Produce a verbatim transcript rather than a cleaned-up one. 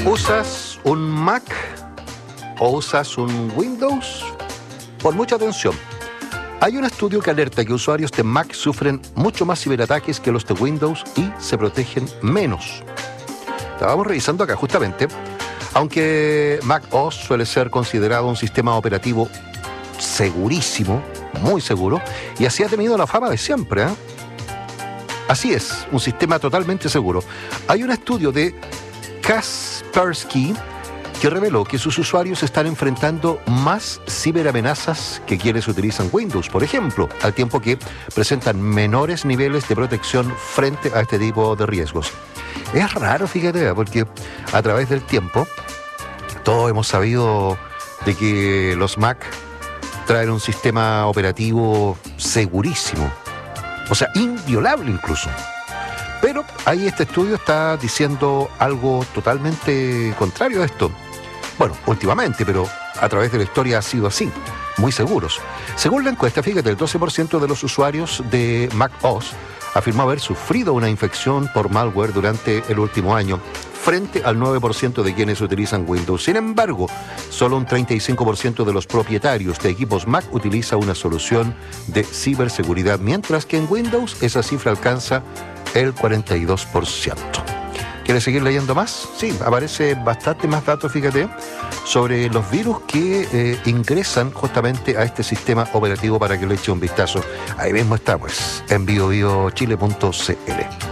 ¿Usas un Mac o usas un Windows? Pon mucha atención. Hay un estudio que alerta que usuarios de Mac sufren mucho más ciberataques que los de Windows y se protegen menos. Estábamos revisando acá justamente. Aunque Mac O S suele ser considerado un sistema operativo segurísimo, muy seguro, y así ha tenido la fama de siempre, ¿eh? Así es, un sistema totalmente seguro. Hay un estudio de Kaspersky que reveló que sus usuarios están enfrentando más ciberamenazas que quienes utilizan Windows, por ejemplo, al tiempo que presentan menores niveles de protección frente a este tipo de riesgos. Es raro, fíjate, porque a través del tiempo todos hemos sabido de que los Mac traen un sistema operativo segurísimo, o sea, inviolable incluso. Pero ahí este estudio está diciendo algo totalmente contrario a esto. Bueno, últimamente, pero a través de la historia ha sido así, muy seguros. Según la encuesta, fíjate, el doce por ciento de los usuarios de Mac O S afirmó haber sufrido una infección por malware durante el último año, frente al nueve por ciento de quienes utilizan Windows. Sin embargo, solo un treinta y cinco por ciento de los propietarios de equipos Mac utiliza una solución de ciberseguridad, mientras que en Windows esa cifra alcanza el cuarenta y dos por ciento. ¿Quieres seguir leyendo más? Sí, aparece bastante más datos, fíjate, sobre los virus que eh, ingresan justamente a este sistema operativo para que le eche un vistazo. Ahí mismo está, pues, en bio bio chile punto c l.